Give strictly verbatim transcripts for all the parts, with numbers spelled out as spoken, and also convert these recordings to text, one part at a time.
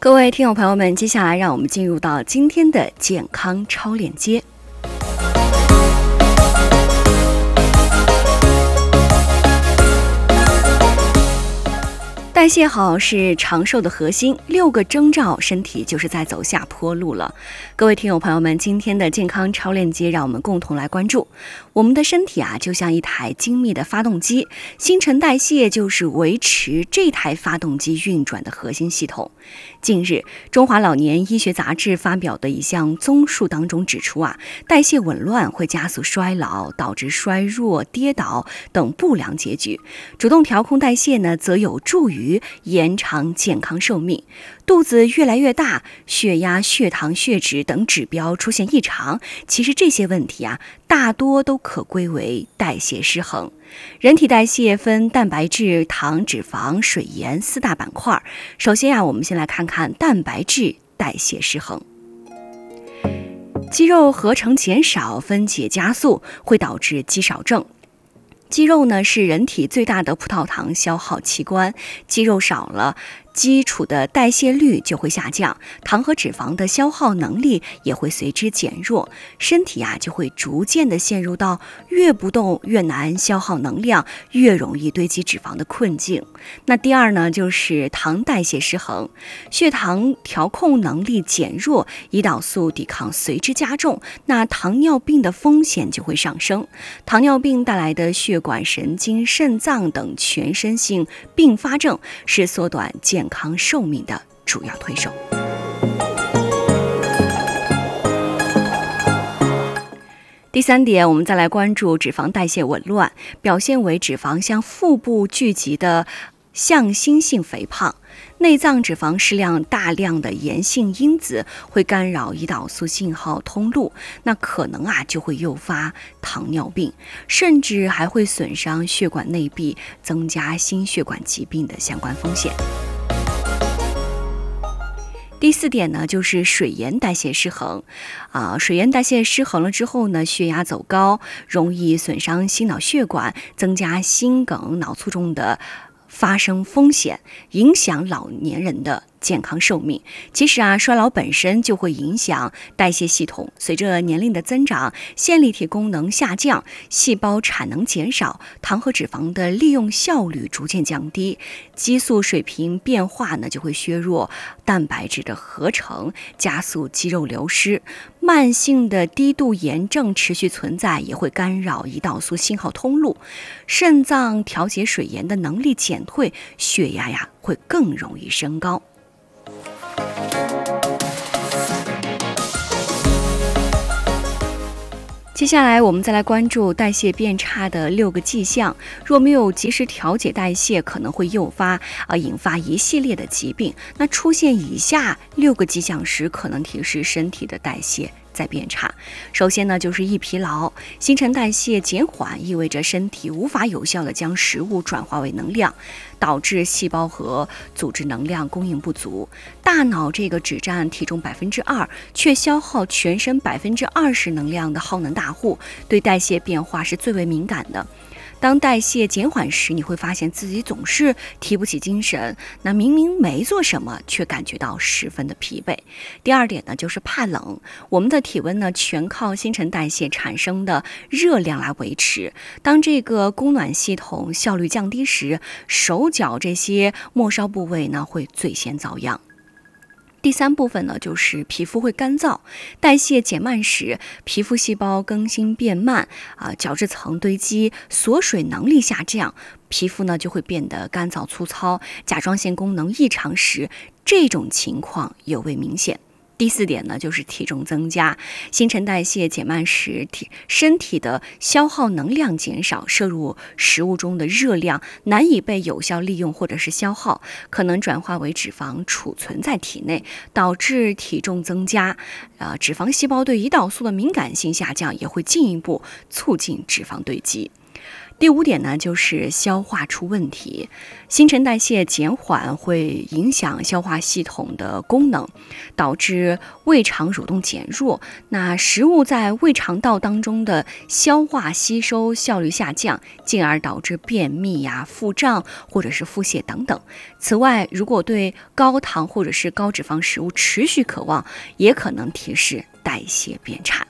各位听友朋友们，接下来让我们进入到今天的健康超链接。代谢好是长寿的核心，六个征兆，身体就是在走下坡路了。各位听友朋友们，今天的健康超链接，让我们共同来关注。我们的身体啊，就像一台精密的发动机，新陈代谢就是维持这台发动机运转的核心系统。近日，中华老年医学杂志发表的一项综述当中指出啊，代谢紊乱会加速衰老，导致衰弱、跌倒等不良结局。主动调控代谢呢，则有助于延长健康寿命。肚子越来越大，血压、血糖、血脂等指标出现异常，其实这些问题啊，大多都可归为代谢失衡。人体代谢分蛋白质、糖、脂肪、水盐四大板块。首先啊，我们先来看看蛋白质代谢失衡。肌肉合成减少，分解加速，会导致肌少症。肌肉呢是人体最大的葡萄糖消耗器官，肌肉少了，基础的代谢率就会下降，糖和脂肪的消耗能力也会随之减弱，身体啊就会逐渐的陷入到越不动越难消耗能量，越容易堆积脂肪的困境。那第二呢，就是糖代谢失衡，血糖调控能力减弱，胰岛素抵抗随之加重，那糖尿病的风险就会上升。糖尿病带来的血管、神经、肾脏等全身性并发症是缩短健康寿命的主要推手。第三点，我们再来关注脂肪代谢紊乱，表现为脂肪向腹部聚集的向心性肥胖。内脏脂肪适量大量的炎性因子会干扰胰岛素信号通路，那可能啊就会诱发糖尿病，甚至还会损伤血管内壁，增加心血管疾病的相关风险。第四点呢，就是水盐代谢失衡啊，水盐代谢失衡了之后呢，血压走高，容易损伤心脑血管，增加心梗、脑卒中的发生风险，影响老年人的健康寿命。其实啊，衰老本身就会影响代谢系统，随着年龄的增长，线粒体功能下降，细胞产能减少，糖和脂肪的利用效率逐渐降低，激素水平变化呢就会削弱蛋白质的合成，加速肌肉流失。慢性的低度炎症持续存在，也会干扰胰岛素信号通路，肾脏调节水盐的能力减退，血压呀会更容易升高。接下来我们再来关注代谢变差的六个迹象，若没有及时调节代谢，可能会诱发呃引发一系列的疾病。那出现以下六个迹象时，可能提示身体的代谢在变差。首先呢，就是易疲劳，新陈代谢减缓，意味着身体无法有效地将食物转化为能量，导致细胞和组织能量供应不足。大脑这个只占体重百分之二，却消耗全身百分之二十能量的耗能大户，对代谢变化是最为敏感的。当代谢减缓时，你会发现自己总是提不起精神，那明明没做什么，却感觉到十分的疲惫。第二点呢，就是怕冷。我们的体温呢，全靠新陈代谢产生的热量来维持。当这个供暖系统效率降低时，手脚这些末梢部位呢，会最先遭殃。第三部分呢，就是皮肤会干燥，代谢减慢时，皮肤细胞更新变慢啊，角质层堆积，锁水能力下降，皮肤呢就会变得干燥粗糙，甲状腺功能异常时，这种情况尤为明显。第四点呢，就是体重增加，新陈代谢减慢时，体身体的消耗能量减少，摄入食物中的热量难以被有效利用或者是消耗，可能转化为脂肪储存在体内，导致体重增加。呃，脂肪细胞对胰岛素的敏感性下降，也会进一步促进脂肪堆积。 第五点呢，就是消化出问题。新陈代谢减缓会影响消化系统的功能，导致胃肠蠕动减弱。那食物在胃肠道当中的消化吸收效率下降，进而导致便秘呀、腹胀或者是腹泻等等。此外，如果对高糖或者是高脂肪食物持续渴望，也可能提示代谢变差。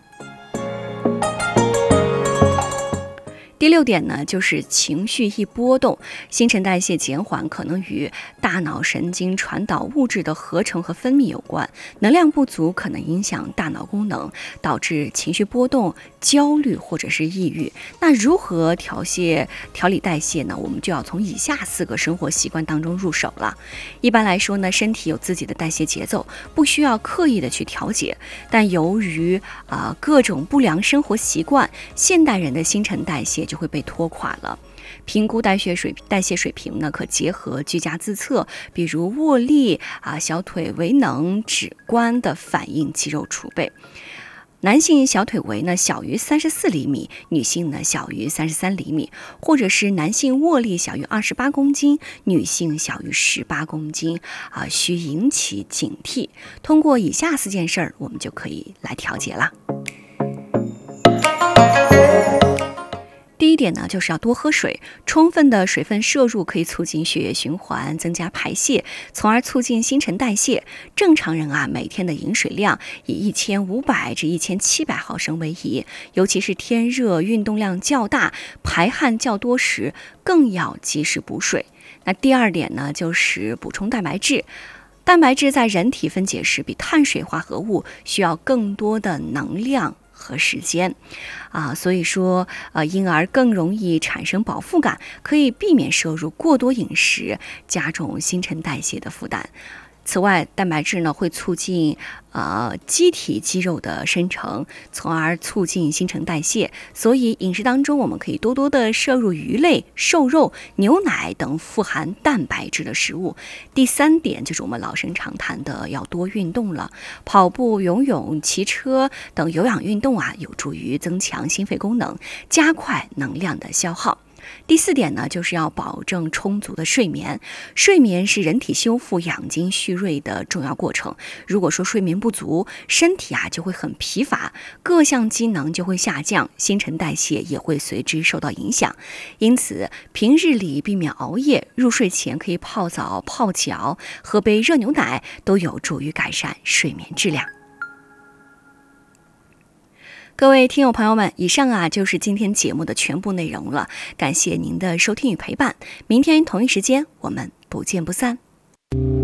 第六点呢，就是情绪易波动，新陈代谢减缓可能与大脑神经传导物质的合成和分泌有关，能量不足可能影响大脑功能，导致情绪波动、焦虑或者是抑郁。那如何调节调理代谢呢？我们就要从以下四个生活习惯当中入手了。一般来说呢，身体有自己的代谢节奏，不需要刻意的去调节，但由于啊、呃、各种不良生活习惯，现代人的新陈代谢就会被拖垮了。评估代谢水代谢水平呢，可结合居家自测，比如握力啊、小腿围能、指关的反应肌肉储备。男性小腿围呢小于三十四厘米，女性呢小于三十三厘米，或者是男性握力小于二十八公斤，女性小于十八公斤啊，需引起警惕。通过以下四件事儿，我们就可以来调节了。第一点呢，就是要多喝水，充分的水分摄入可以促进血液循环，增加排泄，从而促进新陈代谢。正常人啊，每天的饮水量以一千五百至一千七百毫升为宜，尤其是天热、运动量较大、排汗较多时，更要及时补水。那第二点呢，就是补充蛋白质。蛋白质在人体分解时，比碳水化合物需要更多的能量和时间啊，所以说呃，因而更容易产生饱腹感，可以避免摄入过多饮食，加重新陈代谢的负担。此外，蛋白质呢会促进呃机体肌肉的生成，从而促进新陈代谢。所以饮食当中我们可以多多的摄入鱼类、瘦肉、牛奶等富含蛋白质的食物。第三点就是我们老生常谈的要多运动了，跑步、游泳、骑车等有氧运动啊，有助于增强心肺功能，加快能量的消耗。第四点呢，就是要保证充足的睡眠。睡眠是人体修复、养精蓄锐的重要过程。如果说睡眠不足，身体啊就会很疲乏，各项机能就会下降，新陈代谢也会随之受到影响。因此，平日里避免熬夜，入睡前可以泡澡、泡脚，喝杯热牛奶，都有助于改善睡眠质量。各位听友朋友们，以上啊就是今天节目的全部内容了，感谢您的收听与陪伴，明天同一时间我们不见不散。